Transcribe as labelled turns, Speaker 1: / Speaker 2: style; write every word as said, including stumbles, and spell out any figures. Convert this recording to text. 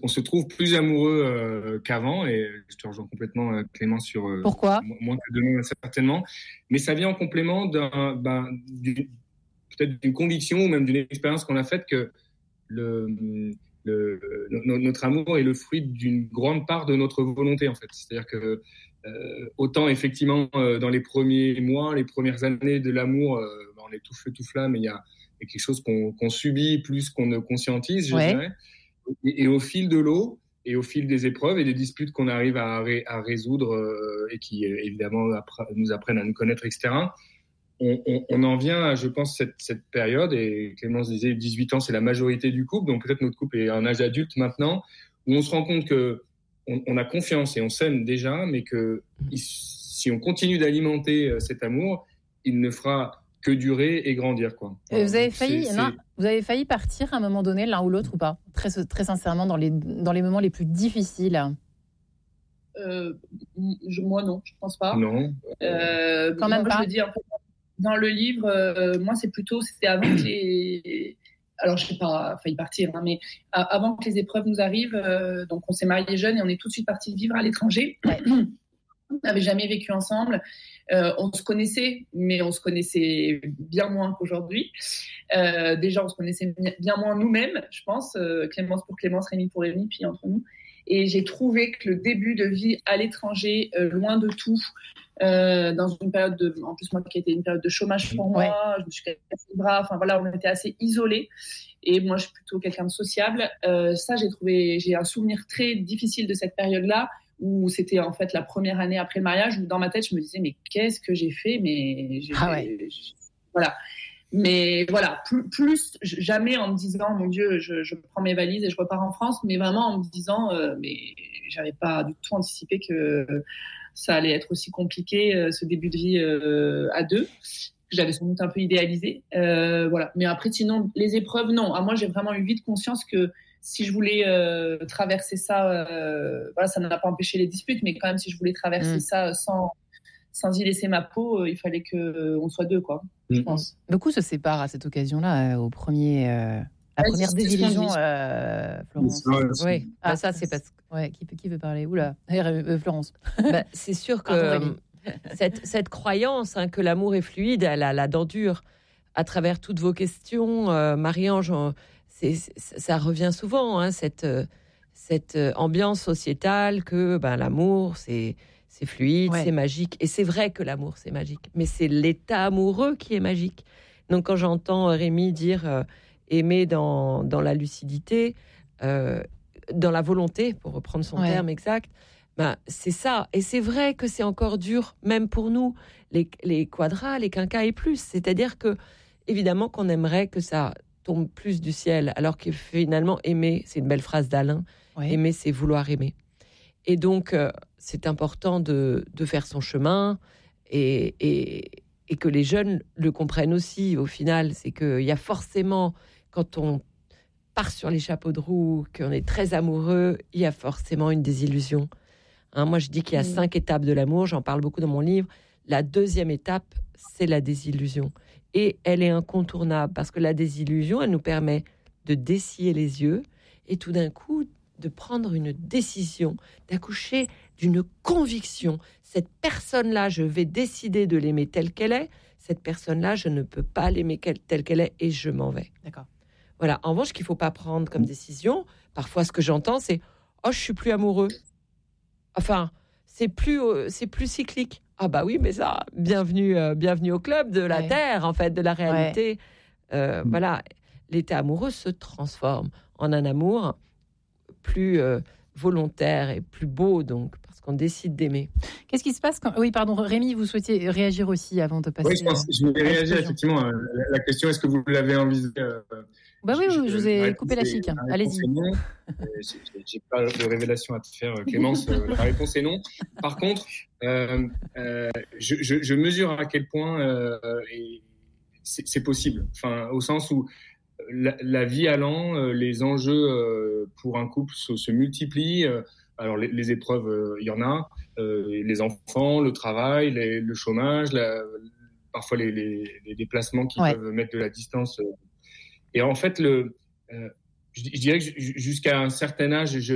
Speaker 1: on se trouve plus amoureux euh, qu'avant, et je te rejoins complètement, euh, Clémence, sur euh,
Speaker 2: Pourquoi
Speaker 1: moins que demain, certainement. Mais ça vient en complément d'un, ben, d'une, peut-être d'une conviction ou même d'une expérience qu'on a faite que le, le, le, notre amour est le fruit d'une grande part de notre volonté, en fait. C'est-à-dire que euh, autant effectivement euh, dans les premiers mois, les premières années de l'amour, euh, on est tout feu tout flamme, mais il y a, il y a quelque chose qu'on, qu'on subit plus qu'on ne conscientise, je
Speaker 2: ouais.
Speaker 1: dirais. Et, et au fil de l'eau et au fil des épreuves et des disputes qu'on arrive à, ré, à résoudre euh, et qui évidemment appre- nous apprennent à nous connaître, et cetera. On, on, on en vient à, je pense, cette, cette période, et Clémence disait dix-huit ans, c'est la majorité du couple, donc peut-être notre couple est à un âge adulte maintenant, où on se rend compte que on, on a confiance et on s'aime déjà, mais que si on continue d'alimenter cet amour, il ne fera que durer et grandir, quoi.
Speaker 2: Voilà, vous avez failli, non, vous avez failli partir à un moment donné, l'un ou l'autre, ou pas ? Très, très sincèrement, dans les, dans les moments les plus difficiles.
Speaker 3: Euh, je, moi, non, je pense pas.
Speaker 1: Non.
Speaker 3: Euh,
Speaker 2: Quand même
Speaker 3: moi,
Speaker 2: pas.
Speaker 3: Je le dis un peu dans le livre, euh, moi, c'est plutôt, c'était avant que les, alors je n'ai pas failli partir, hein, mais avant que les épreuves nous arrivent, euh, donc on s'est mariés jeunes et on est tout de suite partis vivre à l'étranger.
Speaker 2: Ouais.
Speaker 3: On n'avait jamais vécu ensemble. Euh, on se connaissait, mais on se connaissait bien moins qu'aujourd'hui. Euh, déjà, on se connaissait bien moins nous-mêmes, je pense. Euh, Clémence pour Clémence, Rémi pour Rémi, puis entre nous. Et j'ai trouvé que le début de vie à l'étranger, euh, loin de tout, euh, dans une période de, en plus moi qui était une période de chômage pour moi, ouais. Je me suis cassé les bras. Enfin voilà, on était assez isolés. Et moi, je suis plutôt quelqu'un de sociable. Euh, ça, j'ai trouvé, j'ai un souvenir très difficile de cette période-là, où c'était en fait la première année après le mariage, où dans ma tête, je me disais, mais qu'est-ce que j'ai fait ? Mais j'ai,
Speaker 2: ah ouais.
Speaker 3: j'ai, voilà. Mais voilà, plus, plus jamais en me disant, mon Dieu, je, je prends mes valises et je repars en France, mais vraiment en me disant, euh, mais j'avais pas du tout anticipé que ça allait être aussi compliqué, euh, ce début de vie euh, à deux. J'avais sans doute un peu idéalisé. Euh, voilà. Mais après, sinon, les épreuves, non. Ah, moi, j'ai vraiment eu vite conscience que si je voulais euh, traverser ça, euh, voilà, ça n'a pas empêché les disputes, mais quand même, si je voulais traverser mmh. ça sans, sans y laisser ma peau, euh, il fallait qu'on euh, soit deux, quoi, mmh. je pense.
Speaker 2: Beaucoup se séparent à cette occasion-là, euh, au premier, euh, la ouais, première désillusion, euh, Florence. Oui. Ah, ah, ça, c'est parce que... Ouais, qui, qui veut parler ? Oula, euh, Florence.
Speaker 4: Bah, c'est sûr que Pardon, cette, cette croyance hein, que l'amour est fluide, elle a la dent dure. À travers toutes vos questions, euh, Marie-Ange, c'est, c'est, ça revient souvent, hein, cette, cette ambiance sociétale que ben, l'amour, c'est, c'est fluide, ouais. c'est magique. Et c'est vrai que l'amour, c'est magique. Mais c'est l'état amoureux qui est magique. Donc, quand j'entends Rémi dire euh, aimer dans, dans la lucidité, euh, dans la volonté, pour reprendre son ouais. terme exact, ben, c'est ça. Et c'est vrai que c'est encore dur, même pour nous, les, les quadras, les quinquas et plus. C'est-à-dire que, évidemment, qu'on aimerait que ça tombe plus du ciel, alors que finalement, aimer, c'est une belle phrase d'Alain, ouais. aimer, c'est vouloir aimer. Et donc, euh, c'est important de, de faire son chemin et, et, et que les jeunes le comprennent aussi, au final. C'est qu'il y a forcément, quand on part sur les chapeaux de roue, qu'on est très amoureux, il y a forcément une désillusion. Hein, moi, je dis qu'il y a mmh. cinq étapes de l'amour, j'en parle beaucoup dans mon livre. La deuxième étape, c'est la désillusion. Et elle est incontournable, parce que la désillusion, elle nous permet de dessiller les yeux et tout d'un coup, de prendre une décision, d'accoucher d'une conviction. Cette personne-là, je vais décider de l'aimer telle qu'elle est. Cette personne-là, je ne peux pas l'aimer telle qu'elle est et je m'en vais.
Speaker 2: D'accord.
Speaker 4: Voilà. En revanche, ce qu'il ne faut pas prendre comme décision, parfois ce que j'entends, c'est « Oh, je ne suis plus amoureux ». Enfin, c'est plus, euh, c'est plus cyclique. Ah bah oui, mais ça, bienvenue, euh, bienvenue au club de la ouais. Terre, en fait, de la réalité. Ouais. Euh, voilà, l'état amoureux se transforme en un amour plus euh, volontaire et plus beau, donc, parce qu'on décide d'aimer.
Speaker 2: Qu'est-ce qui se passe quand... Oui, pardon, Rémi, vous souhaitiez réagir aussi avant de passer...
Speaker 1: Oui, je pense que je vais réagir, effectivement. Euh, la, la question, est-ce que vous l'avez envisagée euh,
Speaker 2: Bah oui, je, je vous ai coupé la chic. Hein. Allez-y.
Speaker 1: Non. J'ai, j'ai pas de révélation à te faire, Clémence. La réponse est non. Par contre, euh, euh, je, je, je mesure à quel point euh, et c'est, c'est possible. Enfin, au sens où la, la vie allant, les enjeux pour un couple se, se multiplient. Alors les, les épreuves, il y en a. Les enfants, le travail, les, le chômage, la, parfois les, les, les déplacements qui ouais. peuvent mettre de la distance. Et en fait, le, euh, je, je dirais que jusqu'à un certain âge, je